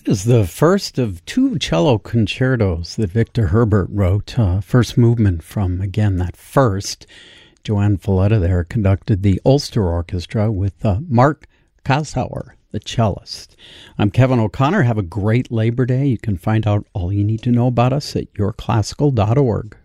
is the first of two cello concertos that Victor Herbert wrote. First movement from, again, that first. Joanne Falletta there conducted the Ulster Orchestra with Mark Kashauer, the cellist. I'm Kevin O'Connor. Have a great Labor Day. You can find out all you need to know about us at yourclassical.org.